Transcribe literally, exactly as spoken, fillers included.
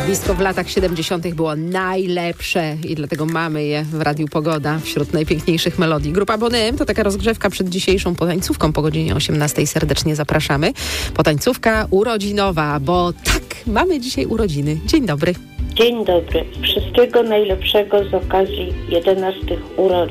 Disco w latach siedemdziesiątych było najlepsze i dlatego mamy je w Radiu Pogoda wśród najpiękniejszych melodii. Grupa Bonym to taka rozgrzewka przed dzisiejszą potańcówką po godzinie osiemnastej. Serdecznie zapraszamy. Potańcówka urodzinowa, bo tak, mamy dzisiaj urodziny. Dzień dobry. Dzień dobry. Wszystkiego najlepszego z okazji jedenastych urodzin.